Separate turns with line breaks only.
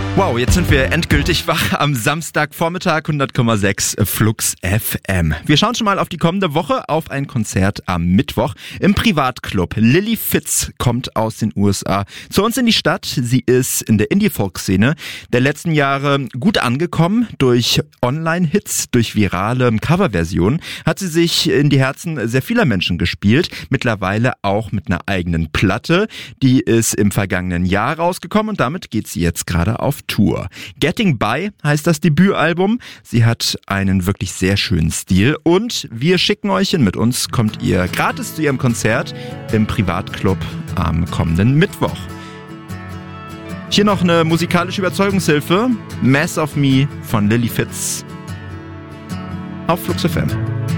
Wow, jetzt sind wir endgültig wach am Samstagvormittag, 100,6 Flux FM. Wir schauen schon mal auf die kommende Woche, auf ein Konzert am Mittwoch im Privatclub. Lily Fitz kommt aus den USA zu uns in die Stadt. Sie ist in der Indie-Folk-Szene der letzten Jahre gut angekommen. Durch Online-Hits, durch virale Coverversionen hat sie sich in die Herzen sehr vieler Menschen gespielt. Mittlerweile auch mit einer eigenen Platte. Die ist im vergangenen Jahr rausgekommen und damit geht sie jetzt gerade auf Tour. Getting By heißt das Debütalbum. Sie hat einen wirklich sehr schönen Stil und wir schicken euch hin. Mit uns kommt ihr gratis zu ihrem Konzert im Privatclub am kommenden Mittwoch. Hier noch eine musikalische Überzeugungshilfe. Mass of Me von Lily Fitz auf Flux FM.